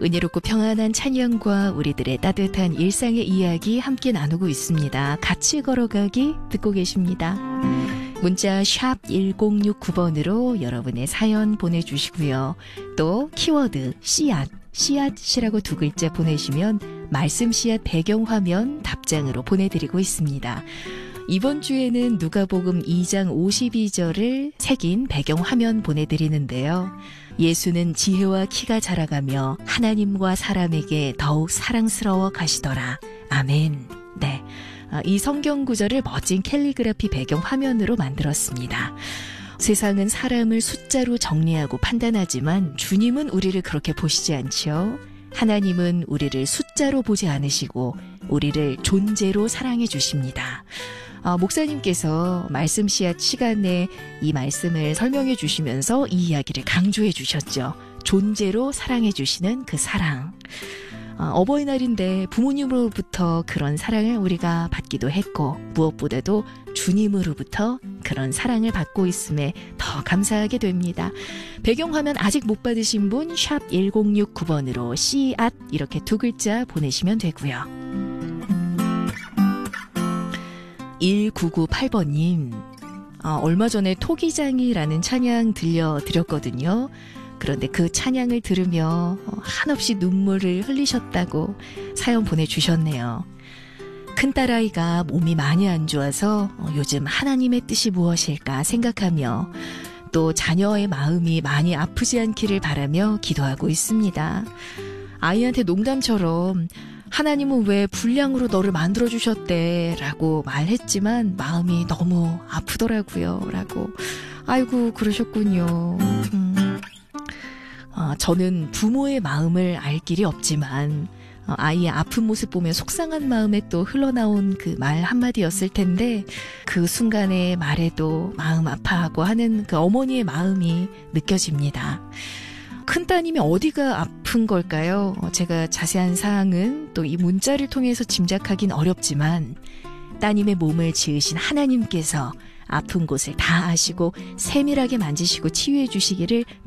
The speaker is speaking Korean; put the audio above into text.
은혜롭고 평안한 찬양과 우리들의 따뜻한 일상의 이야기 함께 나누고 있습니다. 같이 걸어가기 듣고 계십니다. 문자 샵 1069번으로 여러분의 사연 보내주시고요. 또 키워드 씨앗이라고 두 글자 보내시면 말씀 씨앗 배경화면 답장으로 보내드리고 있습니다. 이번 주에는 누가복음 2장 52절을 새긴 배경화면 보내드리는데요. 예수는 지혜와 키가 자라가며 하나님과 사람에게 더욱 사랑스러워 가시더라. 아멘. 네, 이 성경 구절을 멋진 캘리그라피 배경화면으로 만들었습니다. 세상은 사람을 숫자로 정리하고 판단하지만 주님은 우리를 그렇게 보시지 않죠. 하나님은 우리를 숫자로 보지 않으시고 우리를 존재로 사랑해 주십니다. 목사님께서 말씀 씨앗 시간에 이 말씀을 설명해 주시면서 이 이야기를 강조해 주셨죠. 존재로 사랑해 주시는 그 사랑. 어버이날인데 부모님으로부터 그런 사랑을 우리가 받기도 했고 무엇보다도 주님으로부터 그런 사랑을 받고 있음에 더 감사하게 됩니다. 배경화면 아직 못 받으신 분 샵 1069번으로 씨앗 이렇게 두 글자 보내시면 되고요. 1998번님, 얼마 전에 토기장이라는 찬양 들려드렸거든요. 그런데 그 찬양을 들으며 한없이 눈물을 흘리셨다고 사연 보내주셨네요. 큰딸아이가 몸이 많이 안 좋아서 요즘 하나님의 뜻이 무엇일까 생각하며 또 자녀의 마음이 많이 아프지 않기를 바라며 기도하고 있습니다. 아이한테 농담처럼 하나님은 왜 불량으로 너를 만들어주셨대 라고 말했지만 마음이 너무 아프더라고요 라고. 아이고 그러셨군요. 저는 부모의 마음을 알 길이 없지만 아이의 아픈 모습 보면 속상한 마음에 또 흘러나온 그 말 한마디였을 텐데 그 순간의 말에도 마음 아파하고 하는 그 어머니의 마음이 느껴집니다. 큰따님이 어디가 아픈 걸까요? 제가 자세한 사항은 또 이 문자를 통해서 짐작하긴 어렵지만 따님의 몸을 지으신 하나님께서 아픈 곳을 다 아시고 세밀하게 만지시고 치유해 주시기를